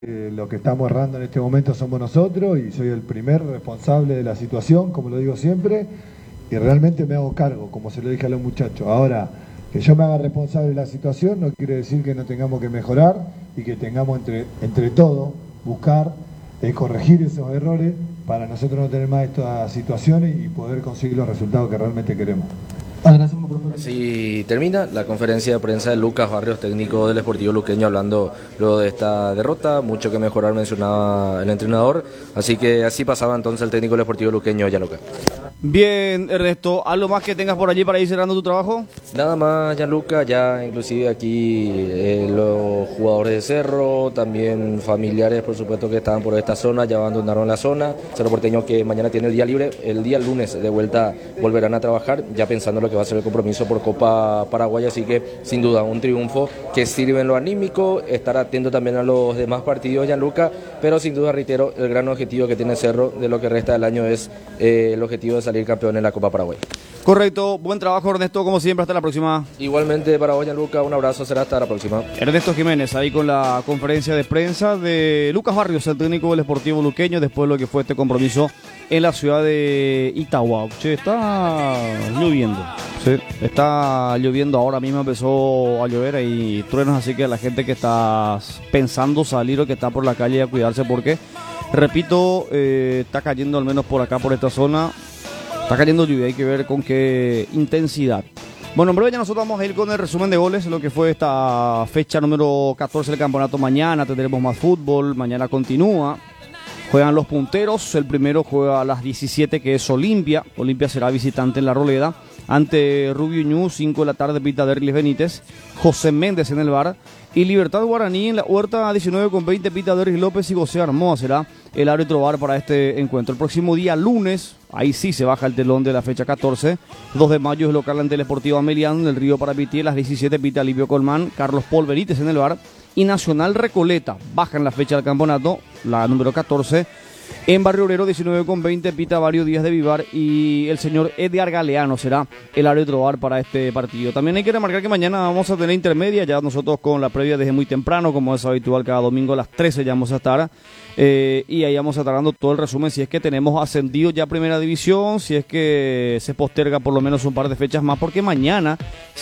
Lo que estamos errando en este momento somos nosotros y soy el primer responsable de la situación, como lo digo siempre, y realmente me hago cargo, como se lo dije a los muchachos. Ahora, que yo me haga responsable de la situación no quiere decir que no tengamos que mejorar y que tengamos entre todos buscar corregir esos errores para nosotros no tener más estas situaciones y poder conseguir los resultados que realmente queremos. Así termina la conferencia de prensa de Lucas Barrios, técnico del Sportivo Luqueño, hablando luego de esta derrota. Mucho que mejorar, mencionaba el entrenador. Así que así pasaba entonces el técnico del Sportivo Luqueño, Gianluca. Bien, Ernesto, ¿algo más que tengas por allí para ir cerrando tu trabajo? Nada más, Gianluca, ya inclusive aquí los jugadores de Cerro, también familiares por supuesto que estaban por esta zona, ya abandonaron la zona. Cerro Porteño que mañana tiene el día libre, el día lunes de vuelta volverán a trabajar, ya pensando en lo que va a ser el compromiso por Copa Paraguay, así que sin duda un triunfo que sirve en lo anímico, estar atento también a los demás partidos, Gianluca, pero sin duda reitero, el gran objetivo que tiene Cerro de lo que resta del año es el objetivo de salir campeón en la Copa Paraguay. Correcto, buen trabajo Ernesto, como siempre, hasta la próxima. Igualmente para vos, Gianluca, un abrazo, será hasta la próxima. Ernesto Jiménez, ahí con la conferencia de prensa de Lucas Barrios, el técnico del Sportivo Luqueño, después de lo que fue este compromiso en la ciudad de Itagua. Che, está lloviendo, sí, está lloviendo, ahora mismo empezó a llover y truenos, así que la gente que está pensando salir o que está por la calle a cuidarse porque, repito, está cayendo al menos por acá, por esta zona. Está cayendo lluvia, hay que ver con qué intensidad. Bueno, en breve ya nosotros vamos a ir con el resumen de goles, lo que fue esta fecha número 14 del campeonato. Mañana tendremos más fútbol, mañana continúa. Juegan los punteros, el primero juega a las 17, que es Olimpia. Olimpia será visitante en La Roleda. Ante Rubio Ñu, 5 de la tarde, pita Derlis Benítez. José Méndez en el bar. Y Libertad Guaraní en la Huerta, 19:20, pita Derris López y José Armoa será el árbitro bar para este encuentro. El próximo día lunes, ahí sí se baja el telón de la fecha 14. 2 de mayo es local ante el Sportivo Ameliano del Río Parapití. A las 17 pita Livio Colmán, Carlos Paul Benítez en el bar. Y Nacional Recoleta baja en la fecha del campeonato, la número 14. En Barrio Obrero, 19:20, pita varios días de Vivar y el señor Edgar Galeano será el árbitro bar para este partido. También hay que remarcar que mañana vamos a tener intermedia, ya nosotros con la previa desde muy temprano, como es habitual cada domingo a las 13 ya vamos a estar. Y ahí vamos a estar dando todo el resumen si es que tenemos ascendido ya a Primera División, si es que se posterga por lo menos un par de fechas más, porque mañana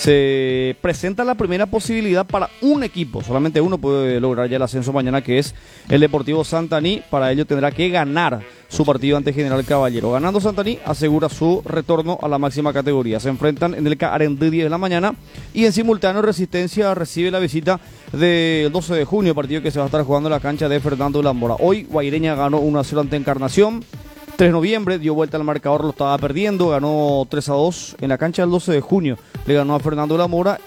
se presenta la primera posibilidad para un equipo, solamente uno puede lograr ya el ascenso mañana, que es el Deportivo Santaní. Para ello tendrá que ganar su partido ante General Caballero. Ganando Santaní asegura su retorno a la máxima categoría. Se enfrentan en el Carendí 10 de la mañana y en simultáneo Resistencia recibe la visita del 12 de junio, partido que se va a estar jugando en la cancha de Fernando Lambora. Hoy Guaireña ganó 1-0 ante Encarnación. 3 de noviembre dio vuelta al marcador, lo estaba perdiendo, ganó 3-2 en la cancha del 12 de junio, le ganó a Fernando Lamora.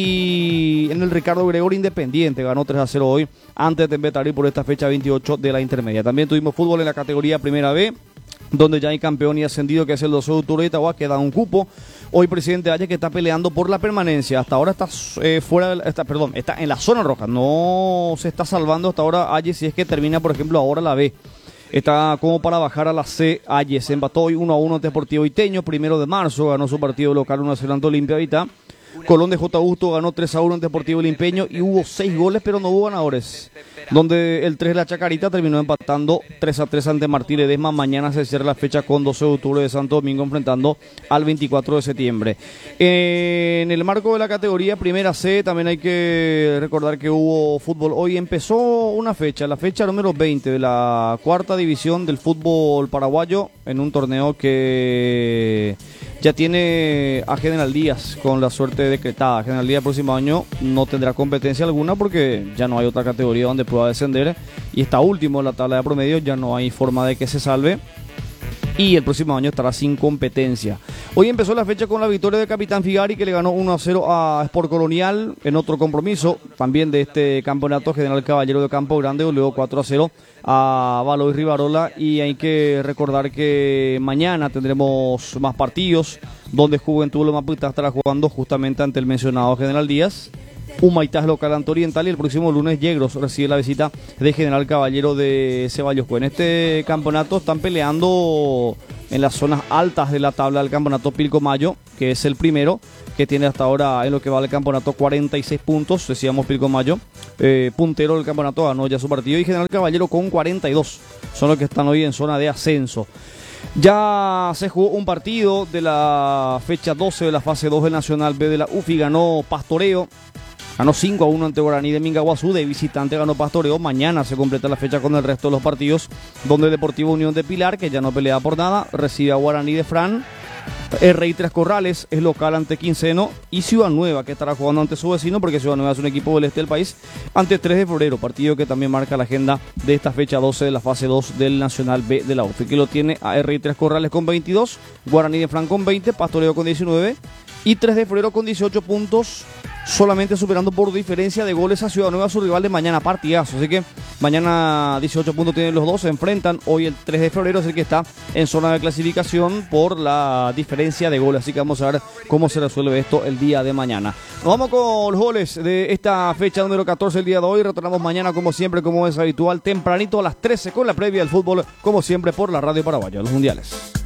Y en el Ricardo Gregorio Independiente ganó 3-0 hoy ante Tembetarí por esta fecha 28 de la intermedia. También tuvimos fútbol en la categoría Primera B, donde ya hay campeón y ascendido, que es el 12 de octubre de Itagua, que da un cupo. Hoy Presidente Valle, que está peleando por la permanencia, hasta ahora está está en la zona roja, no se está salvando hasta ahora Valle, si es que termina por ejemplo ahora la B. Está como para bajar a la C. Valle se empató hoy 1-1 ante Deportivo Iteño, 1 de marzo, ganó su partido local 1-0 ante Olimpia Vitá. Colón de J. Augusto ganó 3-1 ante Deportivo Limpeño y hubo 6 goles, pero no hubo ganadores. Donde el 3 de la Chacarita terminó empatando 3-3 ante Martí Ledesma. Mañana se cierra la fecha con 12 de octubre de Santo Domingo enfrentando al 24 de septiembre. En el marco de la categoría Primera C también hay que recordar que hubo fútbol. Hoy empezó una fecha, la fecha número 20 de la cuarta división del fútbol paraguayo, en un torneo que ya tiene a General Díaz con la suerte decretada. General Díaz el próximo año no tendrá competencia alguna porque ya no hay otra categoría donde pueda descender y está último en la tabla de promedio, ya no hay forma de que se salve y el próximo año estará sin competencia. Hoy empezó la fecha con la victoria de Capitán Figari, que le ganó 1-0 a Sport Colonial en otro compromiso también de este campeonato. General Caballero de Campo Grande luego 4-0 a Baloy Rivarola. Y hay que recordar que mañana tendremos más partidos, donde Juventud Loma Pita estará jugando justamente ante el mencionado General Díaz. Humaitá es local ante Oriental y el próximo lunes Yegros recibe la visita de General Caballero de Ceballos. En este campeonato están peleando en las zonas altas de la tabla del campeonato Pilcomayo, que es el primero, que tiene hasta ahora en lo que va del campeonato 46 puntos, decíamos Pilcomayo, puntero del campeonato, ganó ya su partido, y General Caballero con 42, son los que están hoy en zona de ascenso. Ya se jugó un partido de la fecha 12 de la fase 2 del Nacional B de la UFI, ganó Pastoreo, ganó 5-1 ante Guaraní de Mingaguazú, de visitante ganó Pastoreo. Mañana se completa la fecha con el resto de los partidos, donde Deportivo Unión de Pilar, que ya no pelea por nada, recibe a Guaraní de Fran. RI Tres Corrales es local ante Quinceno, y Ciudad Nueva, que estará jugando ante su vecino, porque Ciudad Nueva es un equipo del este del país, ante 3 de febrero, partido que también marca la agenda de esta fecha 12 de la fase 2 del Nacional B de la UFI, que lo tiene a RI Tres Corrales con 22, Guaraní de Fran con 20, Pastoreo con 19 y 3 de febrero con 18 puntos, solamente superando por diferencia de goles a Ciudad Nueva, su rival de mañana, partidazo. Así que mañana 18 puntos tienen los dos, se enfrentan. Hoy el 3 de febrero es el que está en zona de clasificación por la diferencia de goles. Así que vamos a ver cómo se resuelve esto el día de mañana. Nos vamos con los goles de esta fecha número 14 el día de hoy. Retornamos mañana como siempre, como es habitual, tempranito a las 13 con la previa del fútbol, como siempre por la Radio Paraguaya, los mundiales.